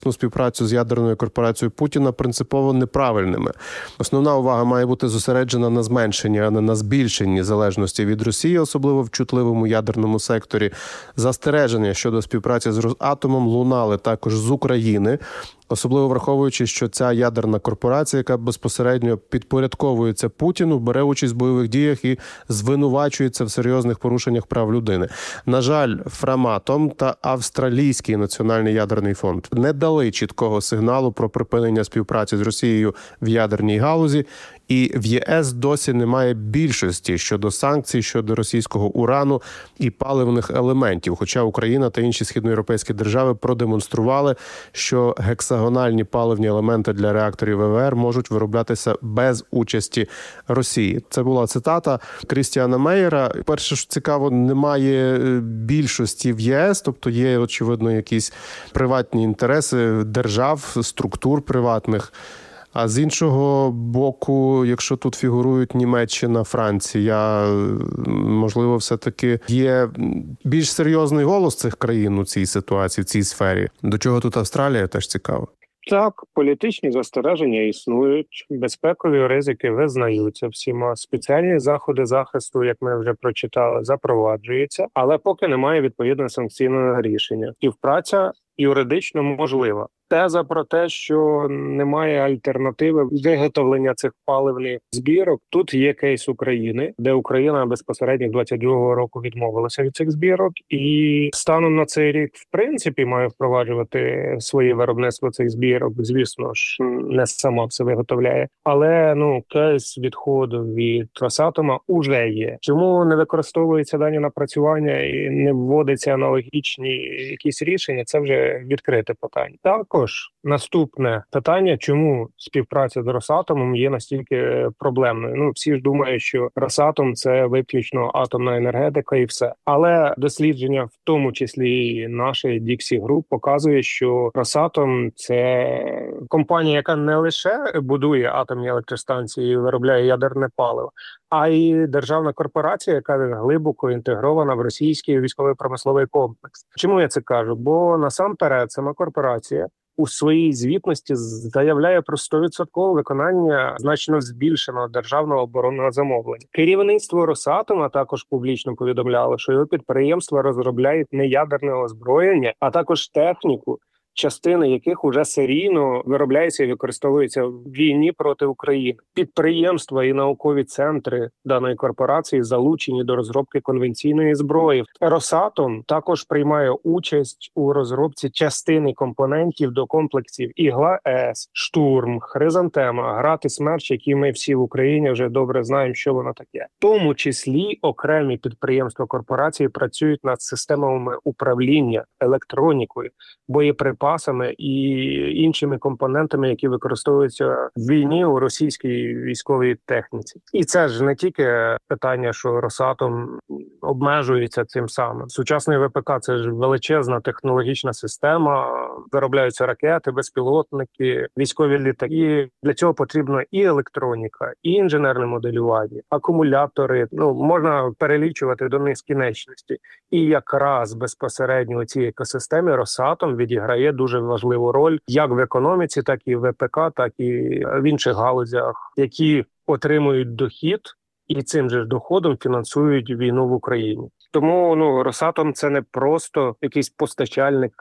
співпрацю з ядерною корпорацією Путіна принципово неправильними. Основна увага має бути зосереджена на зменшенні, а не на збільшенні залежності від Росії, особливо в чутливому ядерному секторі. Застереження щодо співпраці з Росатомом лунали також з України, особливо враховуючи, що ця ядерна корпорація, яка безпосередньо підпорядковується Путіну, бере участь в бойових діях і звинувачується в серйозних порушеннях прав людини. На жаль, Фраматом та Австралійський національний ядерний фонд не дали чіткого сигналу про припинення співпраці з Росією в ядерній галузі, і в ЄС досі немає більшості щодо санкцій щодо російського урану і паливних елементів. Хоча Україна та інші східноєвропейські держави продемонстрували, що гексагональні паливні елементи для реакторів ВВР можуть вироблятися без участі Росії. Це була цитата Крістіана Мейєра. Перше, що цікаво, немає більшості в ЄС, тобто є, очевидно, якісь приватні інтереси держав, структур приватних. А з іншого боку, якщо тут фігурують Німеччина, Франція, можливо, все-таки є більш серйозний голос цих країн у цій ситуації, в цій сфері. До чого тут Австралія, теж цікаво. Так, політичні застереження існують, безпекові ризики визнаються всіма, спеціальні заходи захисту, як ми вже прочитали, запроваджуються, але поки немає відповідного санкційного рішення. Співпраця юридично можлива. Теза про те, що немає альтернативи виготовлення цих паливних збірок. Тут є кейс України, де Україна безпосередньо 22-го року відмовилася від цих збірок, і станом на цей рік, в принципі, має впроваджувати своє виробництво цих збірок. Звісно ж, не сама все виготовляє. Але, кейс відходу від Росатома уже є. Чому не використовуються дані напрацювання і не вводяться аналогічні якісь рішення? Це вже відкрите питання. Також наступне питання, чому співпраця з Росатомом є настільки проблемною. Всі ж думають, що Росатом – це виключно атомна енергетика і все. Але дослідження, в тому числі і нашої Dixie Group, показує, що Росатом – це компанія, яка не лише будує атомні електростанції і виробляє ядерне паливо, а й державна корпорація, яка глибоко інтегрована в російський військовий промисловий комплекс. Чому я це кажу? Бо насамперед сама корпорація у своїй звітності заявляє про 100% виконання значно збільшеного державного оборонного замовлення. Керівництво Росатома також публічно повідомляло, що його підприємства розробляють не ядерне озброєння, а також техніку, частини яких уже серійно виробляються і використовуються в війні проти України. Підприємства і наукові центри даної корпорації залучені до розробки конвенційної зброї. Росатом також приймає участь у розробці частини компонентів до комплексів Ігла-С, Штурм, Хризантема, Град і Смерч, які ми всі в Україні вже добре знаємо, що воно таке. В тому числі окремі підприємства корпорації працюють над системами управління, електронікою, боєприпасами і іншими компонентами, які використовуються в війні у російській військовій техніці. І це ж не тільки питання, що Росатом обмежується цим самим. Сучасний ВПК – це ж величезна технологічна система, виробляються ракети, безпілотники, військові літаки. Для цього потрібна і електроніка, і інженерне моделювання, акумулятори. Можна перелічувати до нескінченності. І якраз безпосередньо у цій екосистемі Росатом відіграє дуже важливу роль як в економіці, так і в ВПК, так і в інших галузях, які отримують дохід і цим же доходом фінансують війну в Україні. Тому Росатом – це не просто якийсь постачальник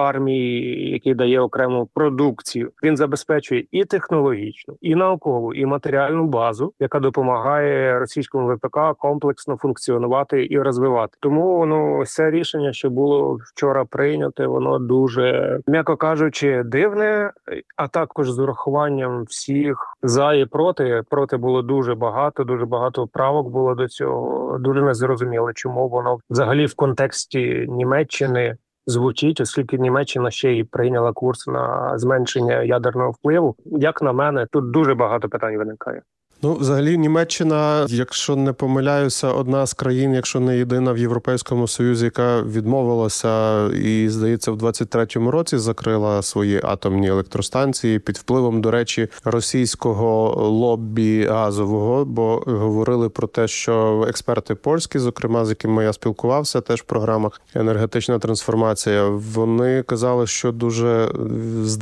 армії, який дає окрему продукцію. Він забезпечує і технологічну, і наукову, і матеріальну базу, яка допомагає російському ВПК комплексно функціонувати і розвивати. Тому це рішення, що було вчора прийняте, воно дуже, м'яко кажучи, дивне, а також з урахуванням всіх за і проти. Проти було дуже багато правок було до цього. Дуже незрозуміло, чому воно взагалі в контексті Німеччини звучить, оскільки Німеччина ще й прийняла курс на зменшення ядерного впливу. Як на мене, тут дуже багато питань виникає. Взагалі Німеччина, якщо не помиляюся, одна з країн, якщо не єдина в Європейському Союзі, яка відмовилася і, здається, в 23-му році закрила свої атомні електростанції під впливом, до речі, російського лоббі газового, бо говорили про те, що експерти польські, зокрема, з якими я спілкувався, теж в програмах «Енергетична трансформація», вони казали, що дуже